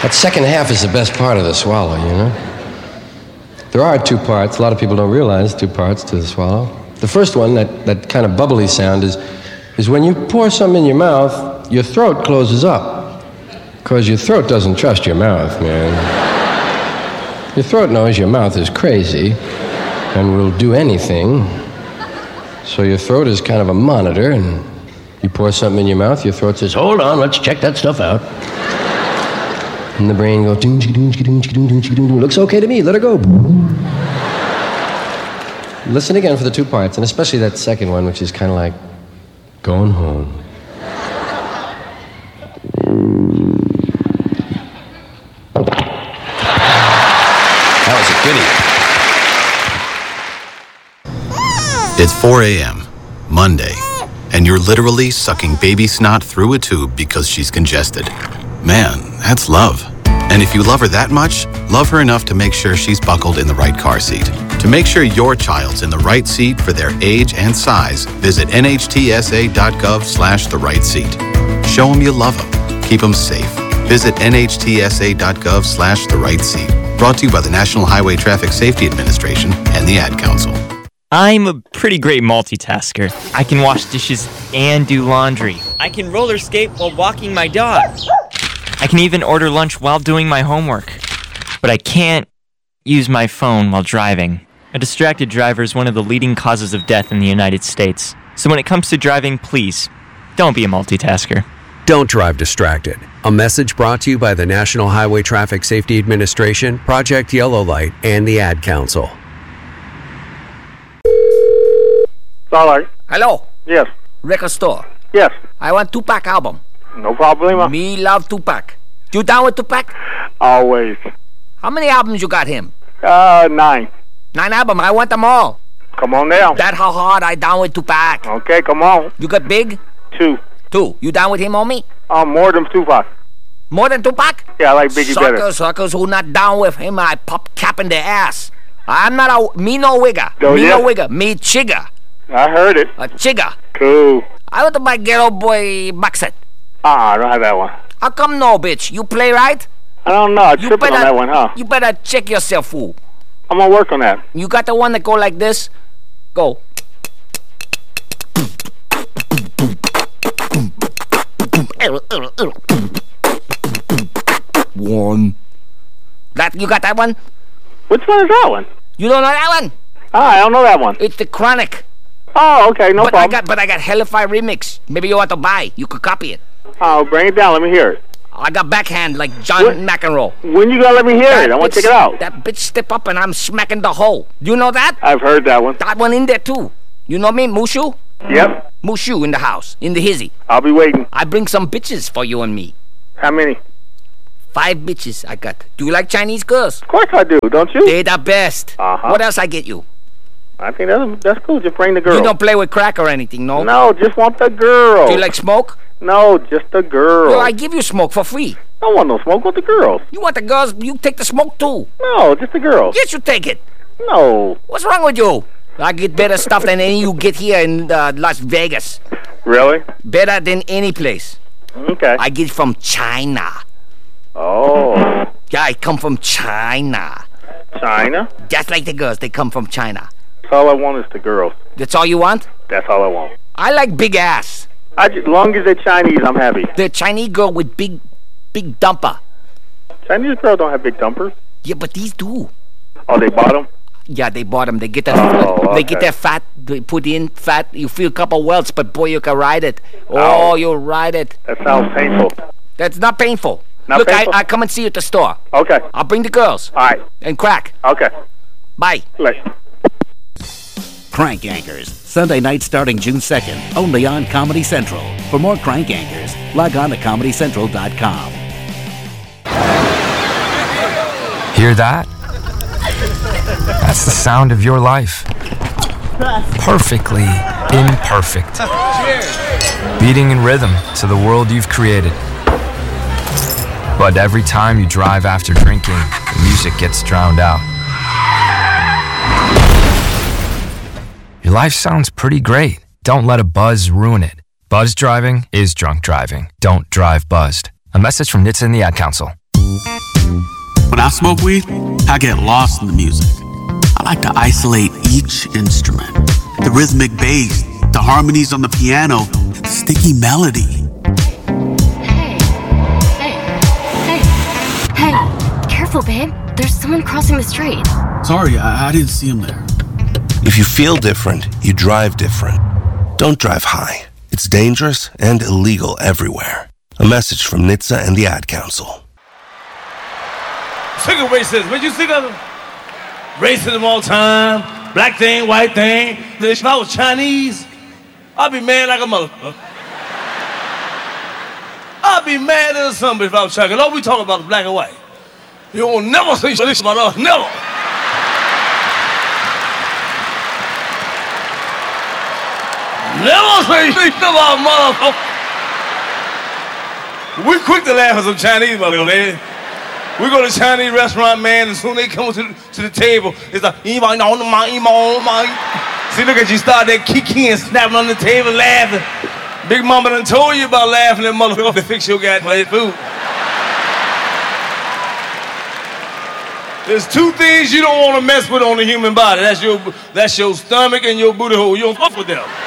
That second half is the best part of the swallow, you know? There are two parts. A lot of people don't realize two parts to the swallow. The first one, that kind of bubbly sound, is when you pour something in your mouth, your throat closes up. Because your throat doesn't trust your mouth, man. Your throat knows your mouth is crazy and will do anything. So your throat is kind of a monitor, and you pour something in your mouth, your throat says, hold on, let's check that stuff out. And the brain goes, looks okay to me, let her go. Listen again for the two parts, and especially that second one, which is kind of like going home. That was a goodie. It's 4 a.m., Monday, and you're literally sucking baby snot through a tube because she's congested. Man, that's love. And if you love her that much, love her enough to make sure she's buckled in the right car seat. To make sure your child's in the right seat for their age and size, visit nhtsa.gov/the right seat. Show them you love them. Keep them safe. Visit nhtsa.gov/the right seat. Brought to you by the National Highway Traffic Safety Administration and the Ad Council. I'm a pretty great multitasker. I can wash dishes and do laundry. I can roller skate while walking my dog. I can even order lunch while doing my homework. But I can't use my phone while driving. A distracted driver is one of the leading causes of death in the United States. So when it comes to driving, please, don't be a multitasker. Don't drive distracted. A message brought to you by the National Highway Traffic Safety Administration, Project Yellow Light, and the Ad Council. Sorry. Hello. Yes. Record store. Yes. I want Tupac album. No problema. Me love Tupac. You down with Tupac? Always. How many albums you got him? 9. 9 albums. I want them all. Come on down. That how hard I down with Tupac. Okay, come on. You got Big? 2. 2. You down with him, homie? More than Tupac. More than Tupac? Yeah, I like Biggie better. Suckers who not down with him, I pop cap in their ass. I'm not me no wigger. Oh, me yeah? no wigger. Me chigger. I heard it. A chigger. Cool. I want to buy Ghetto Boy box set. I don't have that one. How come no, bitch? You play right? I don't know. I'm tripping on that one, huh? You better check yourself, fool. I'm gonna work on that. You got the one that go like this? Go. One. That you got that one? Which one is that one? You don't know that one? I don't know that one. It's the Chronic. Oh, okay, no problem. I got Hellify Remix. Maybe you want to buy. You could copy it. Oh, bring it down. Let me hear it. I got Backhand like John McEnroe. When you gonna let me hear it? I want to check it out. That bitch step up and I'm smacking the hole. You know that? I've heard that one. That one in there too. You know me, Mushu? Yep. Mushu in the house, in the hizzy. I'll be waiting. I bring some bitches for you and me. How many? 5 bitches I got. Do you like Chinese girls? Of course I do, don't you? They the best. Uh-huh. What else I get you? I think that's cool. Just bring the girl. You don't play with crack or anything, no? No, just want the girl. Do you like smoke? No, just the girl. Well, I give you smoke for free. I don't want no smoke with the girls. You want the girls? You take the smoke too. No, just the girls. Yes, you take it. No. What's wrong with you? I get better stuff than any you get here in Las Vegas. Really? Better than any place. Okay. I get from China. Oh. Yeah, I come from China. China? Just like the girls, they come from China. All I want is the girls. That's all you want? That's all I want. I like big ass. As long as they're Chinese, I'm happy. The Chinese girl with big dumper. Chinese girls don't have big dumpers. Yeah, but these do. Oh, they bought them? Yeah, they bought them. They get that. They get that fat. They put in fat. You feel a couple welts, but boy, you can ride it. Oh, you'll ride it. That sounds painful. That's not painful. Not Look, painful? I come and see you at the store. Okay. I'll bring the girls. All right. And crack. Okay. Bye. Later. Crank Yankers, Sunday night starting June 2nd, only on Comedy Central. For more Crank Yankers, log on to ComedyCentral.com. Hear that? That's the sound of your life. Perfectly imperfect. Beating in rhythm to the world you've created. But every time you drive after drinking, the music gets drowned out. Your life sounds pretty great. Don't let a buzz ruin it. Buzz driving is drunk driving. Don't drive buzzed. A message from NHTSA and the Ad Council. When I smoke weed, I get lost in the music. I like to isolate each instrument. The rhythmic bass, the harmonies on the piano, the sticky melody. Hey, careful, babe. There's someone crossing the street. Sorry, I didn't see him there. If you feel different, you drive different. Don't drive high. It's dangerous and illegal everywhere. A message from NHTSA and the Ad Council. Sick of racism. What you sick of them? Racism all the time. Black thing, white thing. If I was Chinese, I'd be mad like a motherfucker. I'd be mad as somebody if I was Chinese. All we talk about is black and white. You won't never say this about us. Never. Never say shit about motherfucker. We quick to laugh at some Chinese motherfucker, man. We go to a Chinese restaurant, man, and soon they come to the table, it's like, see, look at you, start that kiki and snapping on the table, laughing. Big Mama done told you about laughing at motherfucker to fix your goddamn food. There's two things you don't want to mess with on the human body. That's your stomach and your booty hole. You don't fuck with them.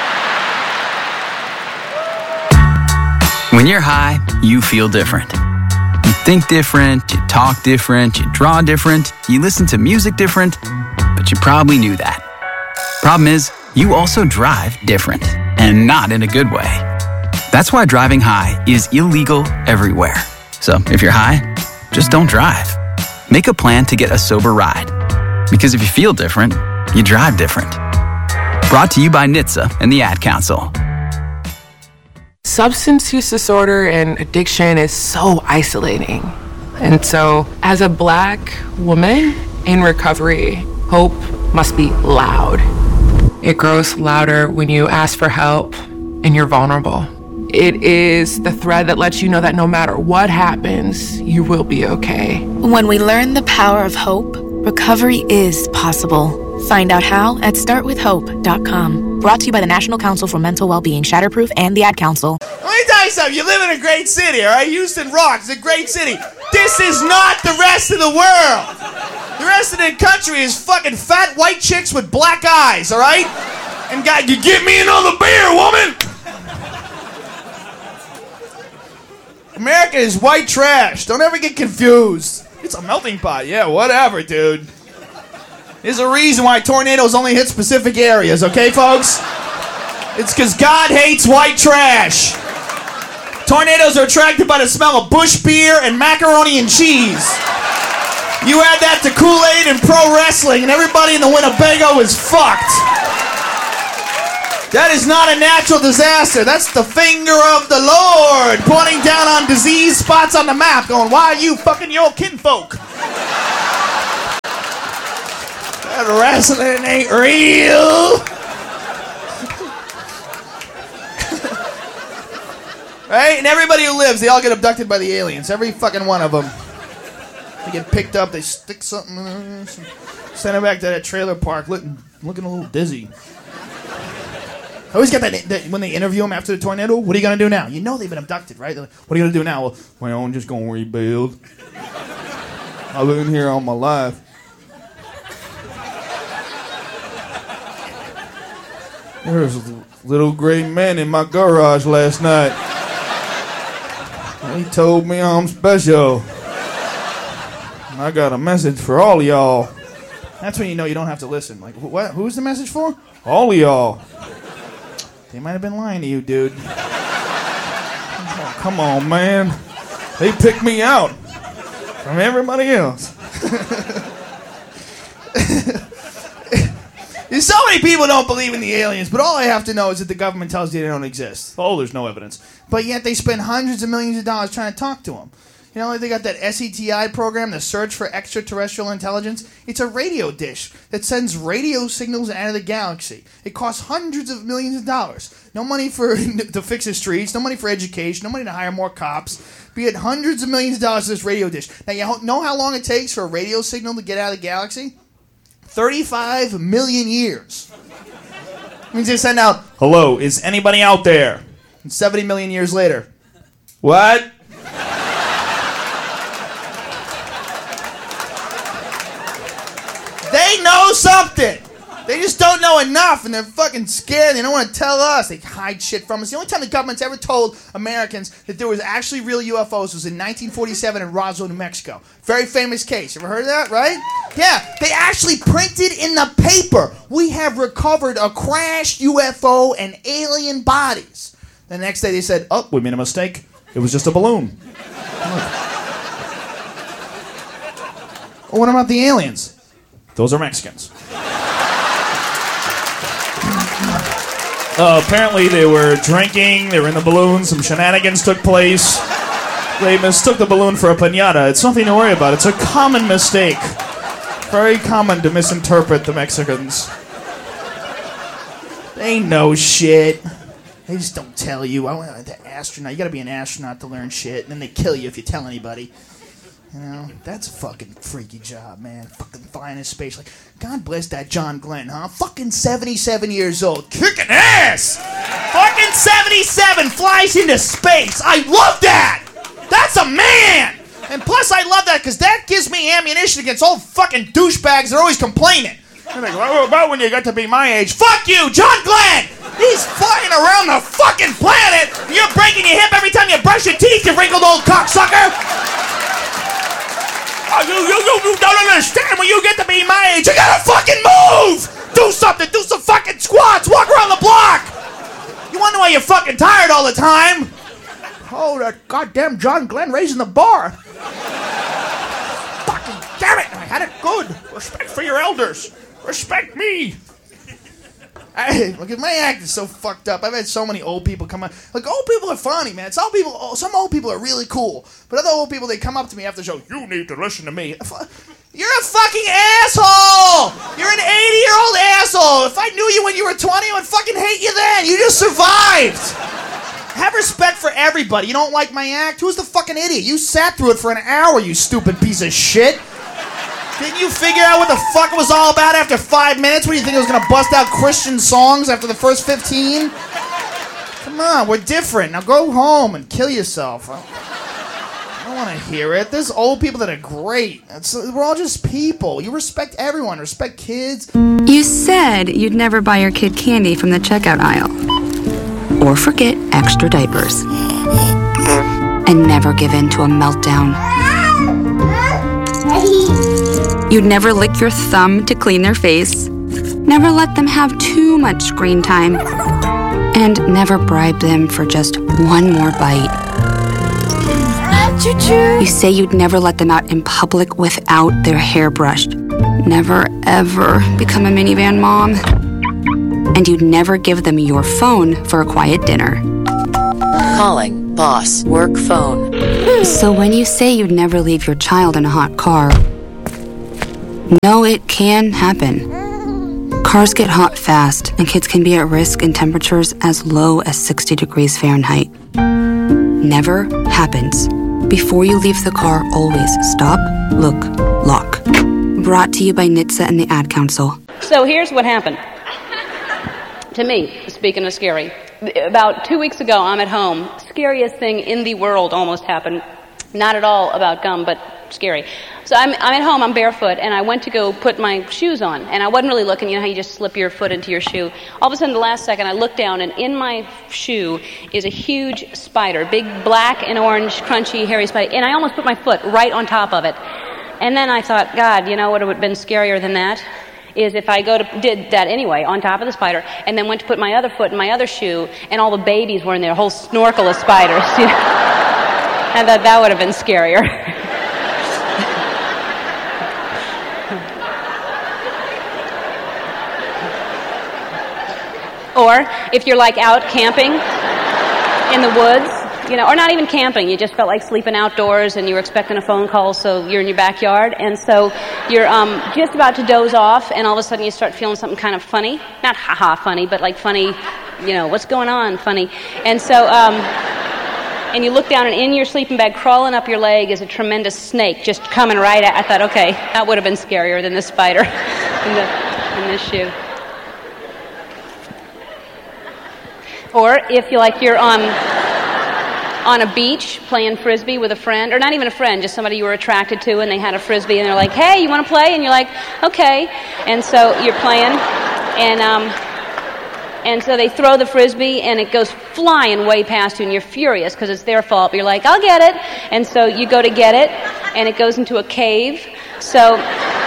When you're high, you feel different. You think different, you talk different, you draw different, you listen to music different, but you probably knew that. Problem is, you also drive different, and not in a good way. That's why driving high is illegal everywhere. So if you're high, just don't drive. Make a plan to get a sober ride. Because if you feel different, you drive different. Brought to you by NHTSA and the Ad Council. Substance use disorder and addiction is so isolating. And so, as a Black woman in recovery, hope must be loud. It grows louder when you ask for help and you're vulnerable. It is the thread that lets you know that no matter what happens, you will be okay. When we learn the power of hope, recovery is possible. Find out how at startwithhope.com. Brought to you by the National Council for Mental Wellbeing, Shatterproof, and the Ad Council. Let me tell you something. You live in a great city, all right? Houston rocks. It's a great city. This is not the rest of the world. The rest of the country is fucking fat white chicks with black eyes, all right? And God, you give me another beer, woman. America is white trash. Don't ever get confused. It's a melting pot. Yeah, whatever, dude. There's a reason why tornadoes only hit specific areas, okay, folks? It's because God hates white trash. Tornadoes are attracted by the smell of Bush beer and macaroni and cheese. You add that to Kool-Aid and pro wrestling, and everybody in the Winnebago is fucked. That is not a natural disaster. That's the finger of the Lord pointing down on disease spots on the map, going, why are you fucking your kinfolk? That wrestling ain't real. Right? And everybody who lives, they all get abducted by the aliens. Every fucking one of them. They get picked up, they stick something in there, send them back to that trailer park looking a little dizzy. I always get that when they interview them after the tornado, what are you going to do now? You know they've been abducted, right? They're like, what are you going to do now? Well, I'm just going to rebuild. I've been here all my life. There was a little gray man in my garage last night. He told me I'm special. I got a message for all of y'all. That's when you know you don't have to listen. Like, what? Who's the message for? All of y'all. They might have been lying to you, dude. Oh, come on, man. They picked me out from everybody else. So many people don't believe in the aliens, but all I have to know is that the government tells you they don't exist. Oh, there's no evidence. But yet they spend hundreds of millions of dollars trying to talk to them. You know, like they got that SETI program, the Search for Extraterrestrial Intelligence. It's a radio dish that sends radio signals out of the galaxy. It costs hundreds of millions of dollars. No money to fix the streets, no money for education, no money to hire more cops. Be it hundreds of millions of dollars for this radio dish. Now, you know how long it takes for a radio signal to get out of the galaxy? 35 million years. It means they send out, hello, is anybody out there? And 70 million years later. What? something. They just don't know enough, and they're fucking scared. They don't want to tell us. They hide shit from us. The only time the government's ever told Americans that there was actually real UFOs was in 1947 in Roswell, New Mexico. Very famous case. You ever heard of that, right? Yeah, they actually printed in the paper, we have recovered a crashed UFO and alien bodies. The next day they said, oh, we made a mistake. It was just a balloon. Well, what about the aliens? Those are Mexicans. Apparently they were drinking, they were in the balloon, some shenanigans took place. They mistook the balloon for a piñata. It's nothing to worry about. It's a common mistake. Very common to misinterpret the Mexicans. They know shit. They just don't tell you. I went to astronaut. You gotta be an astronaut to learn shit, and then they kill you if you tell anybody. You know, that's a fucking freaky job, man. Fucking flying in space. Like, God bless that John Glenn, huh? Fucking 77 years old. Kicking ass! Fucking 77 flies into space. I love that! That's a man! And plus, I love that because that gives me ammunition against old fucking douchebags that are always complaining. They're like, what about when you got to be my age? Fuck you, John Glenn! He's flying around the fucking planet! You're breaking your hip every time you brush your teeth, you wrinkled old cocksucker! Oh, you don't understand. When you get to be my age, you gotta fucking move! Do something, do some fucking squats, walk around the block! You wonder why you're fucking tired all the time? Oh, that goddamn John Glenn raising the bar. Fucking damn it, I had it good. Respect for your elders. Respect me. Look at my act is so fucked up. I've had so many old people come on. Like, old people are funny, man. Some old people are really cool. But other old people, they come up to me after the show, you need to listen to me. You're a fucking asshole! You're an 80-year-old asshole! If I knew you when you were 20, I would fucking hate you then! You just survived! Have respect for everybody. You don't like my act? Who's the fucking idiot? You sat through it for an hour, you stupid piece of shit! Didn't you figure out what the fuck it was all about after 5 minutes? What do you think, I was gonna bust out Christian songs after the first 15? Come on, we're different. Now go home and kill yourself. I don't want to hear it. There's old people that are great. We're all just people. You respect everyone. Respect kids. You said you'd never buy your kid candy from the checkout aisle. Or forget extra diapers. And never give in to a meltdown. You'd never lick your thumb to clean their face. Never let them have too much screen time. And never bribe them for just one more bite. You say you'd never let them out in public without their hair brushed. Never, ever become a minivan mom. And you'd never give them your phone for a quiet dinner. Calling boss work phone. So when you say you'd never leave your child in a hot car, no, it can happen. Cars get hot fast, and kids can be at risk in temperatures as low as 60 degrees Fahrenheit. Never happens. Before you leave the car, always stop, look, lock. Brought to you by NHTSA and the Ad Council. So here's what happened. To me, speaking of scary, about 2 weeks ago, I'm at home. Scariest thing in the world almost happened. Not at all about gum, but scary. So I'm at home, I'm barefoot, and I went to go put my shoes on, and I wasn't really looking. You know how you just slip your foot into your shoe? All of a sudden, the last second, I looked down, and in my shoe is a huge spider, big black and orange, crunchy, hairy spider, and I almost put my foot right on top of it. And then I thought, God, you know what would have been scarier than that? Is if I did that anyway, on top of the spider, and then went to put my other foot in my other shoe, and all the babies were in there, a whole snorkel of spiders. You know? I thought that would have been scarier. Or if you're like out camping in the woods, you know, or not even camping, you just felt like sleeping outdoors and you were expecting a phone call, so you're in your backyard, and so you're just about to doze off, and all of a sudden you start feeling something kind of funny. Not ha-ha funny, but like funny, you know, what's going on funny. And so, and you look down, and in your sleeping bag, crawling up your leg, is a tremendous snake just coming right at. I thought, okay, that would have been scarier than the spider in this shoe. Or if you like, you're on a beach playing Frisbee with a friend, or not even a friend, just somebody you were attracted to, and they had a Frisbee, and they're like, hey, you want to play? And you're like, okay. And so you're playing, and so they throw the Frisbee, and it goes flying way past you, and you're furious because it's their fault. But you're like, I'll get it. And so you go to get it, and it goes into a cave. So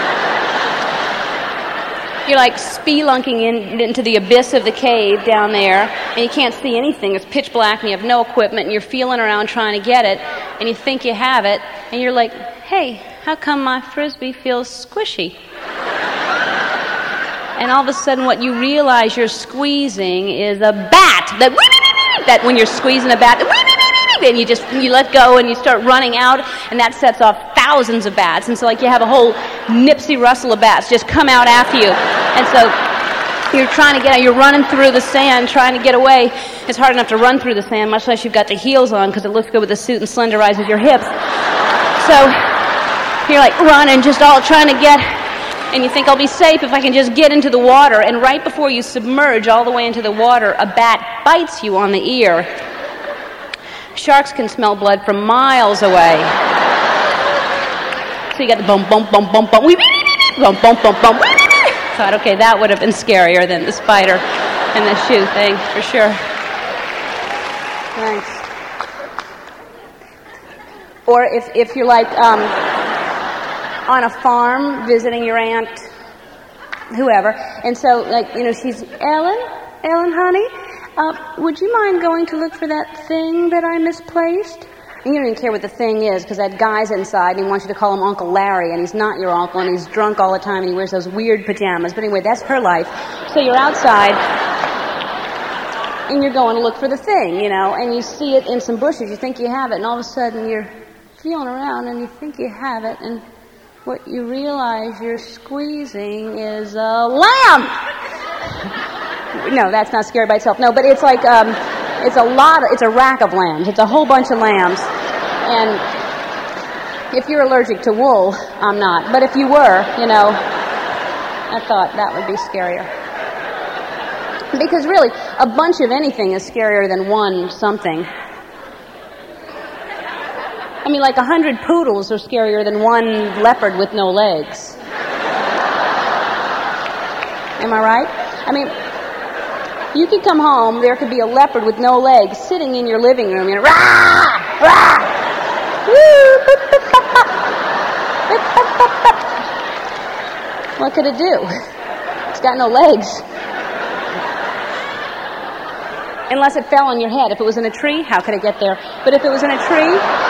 you're like spelunking into the abyss of the cave down there, and you can't see anything. It's pitch black, and you have no equipment, and you're feeling around trying to get it, and you think you have it, and you're like, hey, how come my Frisbee feels squishy? And all of a sudden what you realize you're squeezing is a bat. That when you're squeezing a bat, and you let go and you start running out, and that sets off thousands of bats. And so like you have a whole Nipsey Russell of bats just come out after you. And so you're trying to get out, you're running through the sand trying to get away. It's hard enough to run through the sand, much less you've got the heels on because it looks good with the suit and slenderizes your hips. So you're like running, just all trying to get, and you think I'll be safe if I can just get into the water. And right before you submerge all the way into the water, a bat bites you on the ear. Sharks can smell blood from miles away. So you got the bump, bump, bump, bump, bump, bump, bump, bump, bump. Thought, okay, that would have been scarier than the spider and the shoe thing, for sure. Thanks. Or if you're like on a farm visiting your aunt, whoever, and so like, you know, she's, Ellen, honey, would you mind going to look for that thing that I misplaced? And you don't even care what the thing is, because that guy's inside and he wants you to call him Uncle Larry, and he's not your uncle, and he's drunk all the time, and he wears those weird pajamas. But anyway, that's her life. So you're outside, and you're going to look for the thing, you know, and you see it in some bushes. You think you have it, and all of a sudden you're feeling around, and you think you have it, and what you realize you're squeezing is a lamb. No, that's not scary by itself. No, but it's like, it's a rack of lambs. It's a whole bunch of lambs. And if you're allergic to wool, I'm not. But if you were, you know, I thought that would be scarier. Because really, a bunch of anything is scarier than one something. I mean, like 100 poodles are scarier than one leopard with no legs. Am I right? I mean, you could come home, there could be a leopard with no legs sitting in your living room, and rah! Rah! Woo! What could it do? It's got no legs. Unless it fell on your head. If it was in a tree, how could it get there? But if it was in a tree,